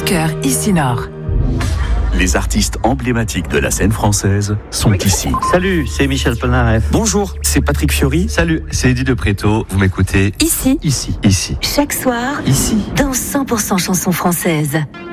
cœur ici Nord. Les artistes emblématiques de la scène française sont ici. Salut, c'est Michel Polnareff. Bonjour, c'est Patrick Fiori. Salut, c'est Eddie de Préto. Vous m'écoutez Ici, Ici. chaque soir, Ici. dans 100% chansons françaises.